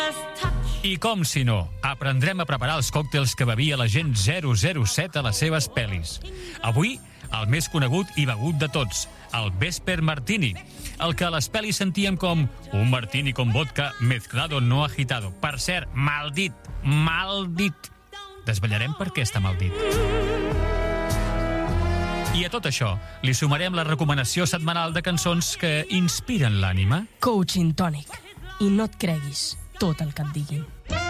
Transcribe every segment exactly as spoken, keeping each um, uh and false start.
I com si no, aprendrem a preparar els còctels que bevia l'agent zero zero set a les seves pel·lis. Avui, el més conegut i begut de tots, el Vesper Martini, el que a les pel·lis sentíem com un martini con vodka mezclado no agitado. Per cert, mal dit, mal dit. Desvetllarem per què està mal dit. I a tot això, li sumarem la recomanació setmanal de cançons que inspiren l'ànima. Coaching Tonic. I no et creguis tot el que et diguin.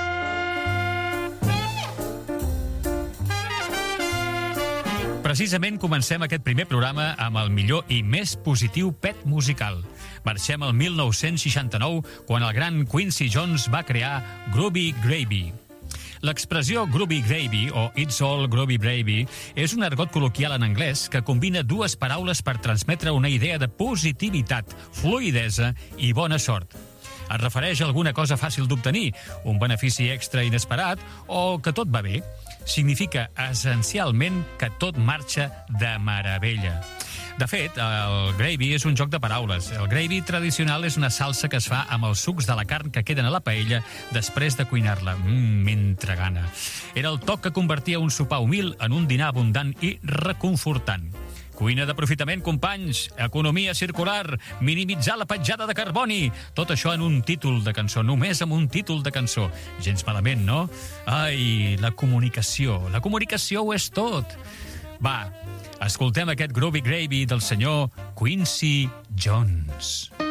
Precisament comencem aquest primer programa amb el millor i més positiu pet musical. Marxem al mil nou-cents seixanta-nou, quan el gran Quincy Jones va crear Groovy Gravy. L'expressió Groovy Gravy, o It's All Groovy Gravy, és un argot col·loquial en anglès que combina dues paraules per transmetre una idea de positivitat, fluïdesa i bona sort. Es refereix a alguna cosa fàcil d'obtenir, un benefici extra inesperat o que tot va bé. Significa essencialment que tot marxa de meravella. De fet, el gravy és un joc de paraules. El gravy tradicional és una salsa que es fa amb els sucs de la carn que queden a la paella després de cuinar-la. Mmm, mentre gana. Era el toc que convertia un sopar humil en un dinar abundant i reconfortant. Cuina d'aprofitament, companys, economia circular, minimitzar la petjada de carboni. Tot això en un títol de cançó, només amb un títol de cançó. Gens malament, no? Ai, la comunicació. La comunicació ho és tot. Va, escoltem aquest Groovy Gravy del senyor Quincy Jones.